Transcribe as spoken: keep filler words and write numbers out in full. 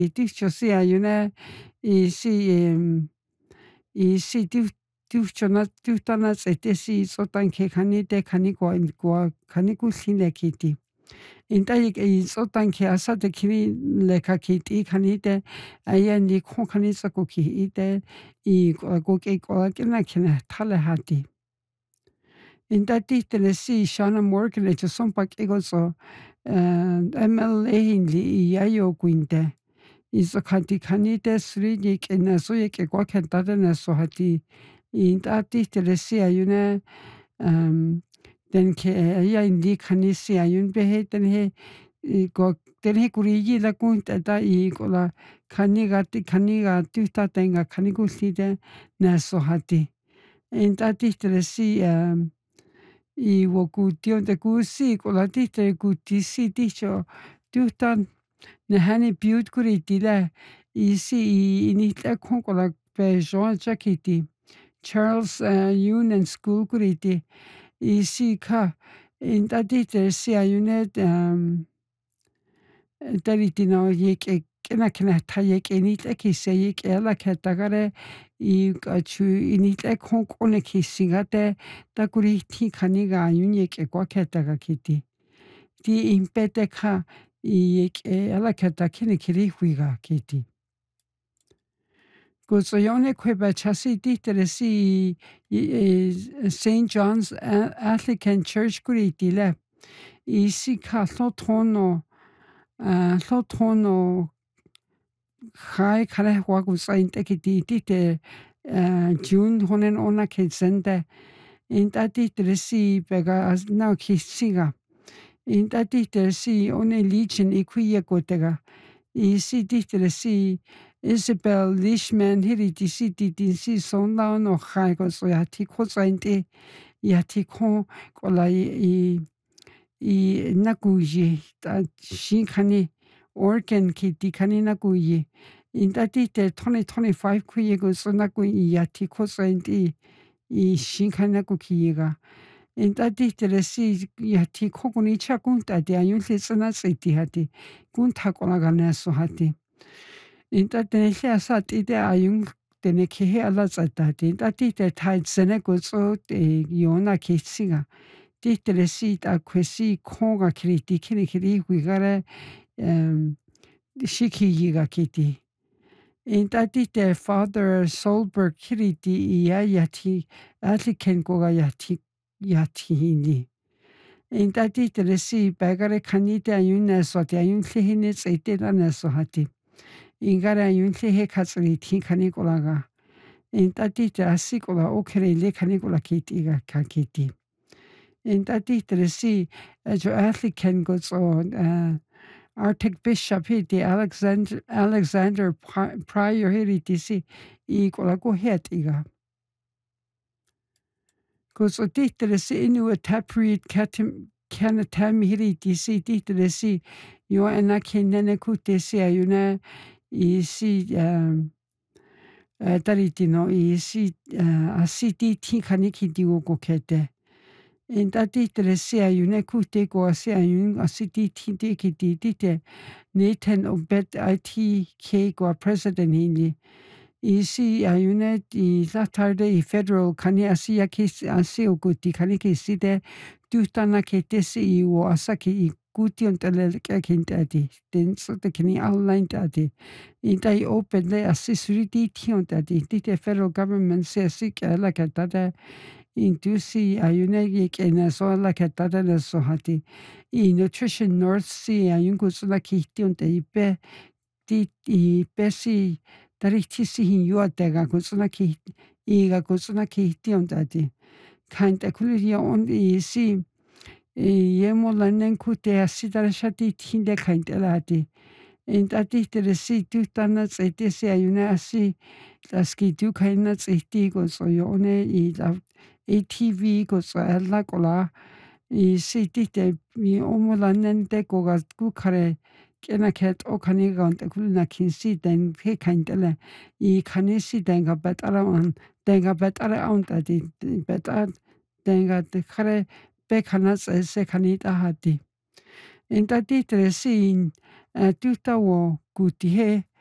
Dicho ayune isi em isi tiu tiuchona tiutana tz'e'tesi tz'otanke kjanite kjaniko kwa kjaniku sine kiti int'ayik tz'otanke asate kjini lekja kit'ij kjanite aye kjon kjani tsakukji'ite y k'ua kok'ey k'ua k'ena kjenejtjale jati int'atij telesi Shannon Morgan lechuso'on k'ey gotz'o M L A inli yayo kuinte y ts'okjati kjanite sri k'enesu k'e k'ua kjentade nesu jati int'atij telesi ayune tenke aya inli kjanisi ayunpeje teneje y ko teneje kuriyila kunt'ata y k'ola kjanigat'i kjaniga tiujtatenga kjanikulhite nesu jati int'atij telesi y wokutiont'e kusi k'olatijte kutisi tijcho tiujtan nejani p'iut kuritile y si nijl'e kjon k'ola pexuan chakiti Charles Union School kuriti y si kja int'atij telesi ayune taritino yek'e k'ena kjenejtja yek'e nit'e kise yek'e alakjetagare y k'achu y nit'e kjon k'one kjisingate takurijtjin kjaniga ayun yek'e kuakjetaga kiti ti impetekja y yek'e alakjeta kjini kjirijwiga kiti kotz'ayone kjueb'echjasitij telesi Saint John's Anglican Church kuritile y si kja ljótjon ljótjon no jai kjarejwa kotz'aint'e kiti tijte June jone n'ona kjensente int'atij telesi pega naw kjisiga int'atij telesi one lichen ikjuiyekotega y si tij telesi Isabel Leishman jiritisi titinsi sonda no jai kotz'ayajtji kjotz'aint'ej yajtji kjon k'ola y y nakuyi t'axin kjani organ kiti kjani nakuyi int'atij te twenty twenty-five kjuiye kotz'o nakuyi yajtji kjotz'aint'ij y xin kjani nakukjiyiga int'atij telesi yajtji kjon kunichja kunt'ati ayunjli tz'enatz'iti jati kuntja k'olaga nesu jati int'a tenejlia sat'ite ayun tenekjeje alatz'atati int'atij tetja'etsene kotz'o t'eyona kjisiga tij telesi t'akjuesi kjonga kjiriti kjini kjirijwigare xikjiyiga kiti int'atij te Father Solberg kjiriti y ya yajtji Anglican ko'ga yajtji yajtji jini int'atij telesi pegare kjanite ayun nesuati ayunjli jine tz'eitela nesu jati ingare ayunjli kjatz'aritjin kjani k'olaga int'atij te asi k'ola okjereyile kjani k'ola kit'iga kja kiti int'atij telesi Anglican gotz'o Archbishop jirti Alexander Alexander Prior jiritisi y k'ola kujet'iga kotz'o tij telesi Inuit Taproot Kenatami jiritisi tij telesi yo'ena kjenene kutesi ayune y si taritino y si asi tijtjin kjani kjinti wokukjete int'atij telesi ayune kujte k'ua si ayun asi tijtjin ti kiti tijte Nathan Obed I.T.K k'ua president jini y si ayune y lajtarde y federal kjani asi yakji asi ukuti kjani kisite tiujtana kjetesi y wu asaki y kutiont'ele k'ia kjint'ati tentz'ote kjini alaint'ati int'a opende asi suri tijtjiont'ati tijte federal government si asi k'ia lakjetade intusi ayune yek'e nesu alakjetade nesu jati y Nutrition North si ayun kotz'o nakijtiont'e ipe ti y pesi tarijtjisi jinyuatega kotz'o nakij iga kotz'o nakijtiont'ati kjant'e kjoliryo'on y si yemolanen kujte asi tarexatijtjinde kjant'elati int'atij telesi tiujtana tz'eitesi ayune asi t'askitu kjaina tz'ijti kotz'o yo'ne y A T V kotz'o ela k'ola y si tijte omolanente ko'ga kukjare k'ena kjet'o kjaniga k'olina kjinsiten kje kjant'ele y kjanisi tenga bet'ara'an tenga bet'ara'aunt'ati bet'a tenga kjare bekjanatz'e se kjanit'a jati int'atij telesi a tuta wo kutihe